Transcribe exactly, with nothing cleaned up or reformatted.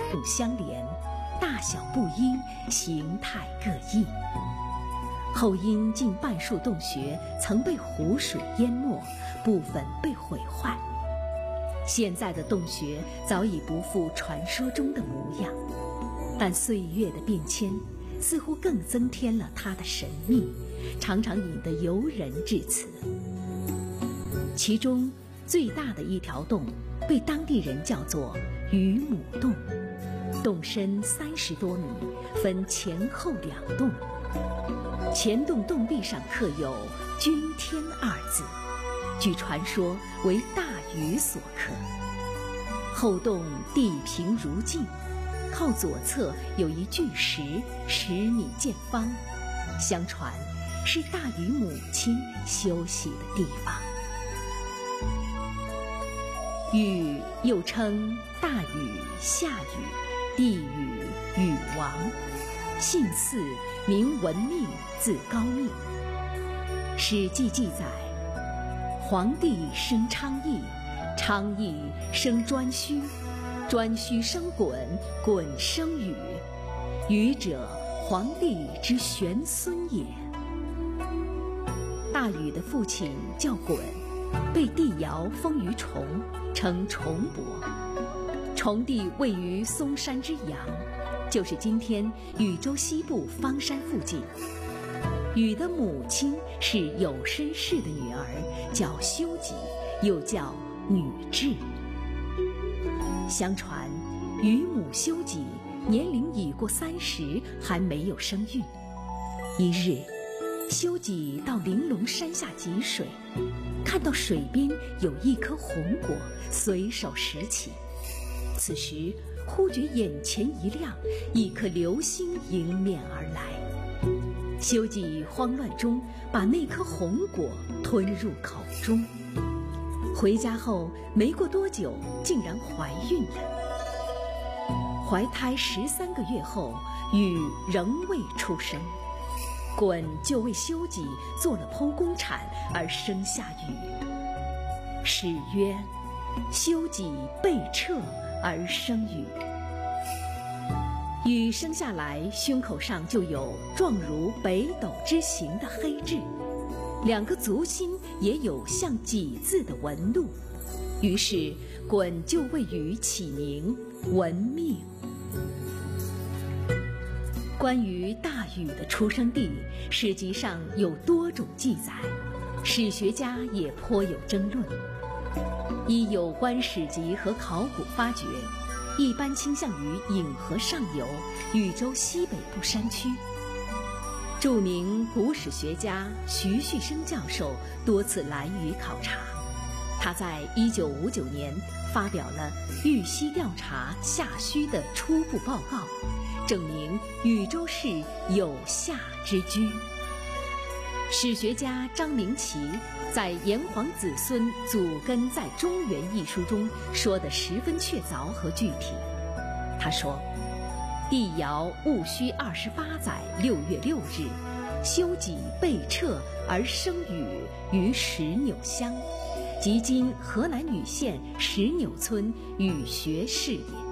缝相连，大小不一，形态各异。后因近半数洞穴曾被湖水淹没，部分被毁坏。现在的洞穴早已不复传说中的模样，但岁月的变迁似乎更增添了它的神秘，常常引得游人至此。其中最大的一条洞被当地人叫做鱼母洞，洞深三十多米，分前后两洞。前洞洞壁上刻有“君天”二字，据传说为大禹所刻。后洞地平如镜，靠左侧有一巨石，十米见方，相传是大禹母亲休息的地方。禹又称大禹、夏禹、地禹、禹王，姓祀，名文命，字高密。《史记》记载，黄帝生昌邑，昌邑生颛顼，颛顼生鲧，鲧生禹，禹者，黄帝之玄孙也。大禹的父亲叫鲧，被帝尧封于崇，称崇伯。崇地位于嵩山之阳，就是今天禹州西部方山附近。禹的母亲是有身氏的女儿，叫修己，又叫女雉。相传禹母修己年龄已过三十，还没有生育。一日，修己到玲珑山下汲水，看到水边有一颗红果，随手拾起。此时忽觉眼前一亮，一颗流星迎面而来。修己慌乱中把那颗红果吞入口中。回家后没过多久，竟然怀孕了。怀胎十三个月后，禹仍未出生。鲧就为修己做了剖宫产，而生下禹。史曰：修己被彻而生禹。禹生下来，胸口上就有状如北斗之形的黑痣，两个足心也有像己字的纹路。于是鲧就为禹起名文命。关于大禹的出生地，史籍上有多种记载，史学家也颇有争论。依有关史籍和考古发掘，一般倾向于颍河上游、禹州西北部山区。著名古史学家徐旭升教授多次来渝考察，他在一九五九年发表了《豫西调查夏墟》的初步报告，证明禹州市有夏之居。史学家张明奇在《炎黄子孙祖根在中原》一书中说得十分确凿和具体。他说，帝尧戊戌二十八载六月六日，修己被彻而生禹于石纽乡，即今河南禹县石纽村禹穴市也。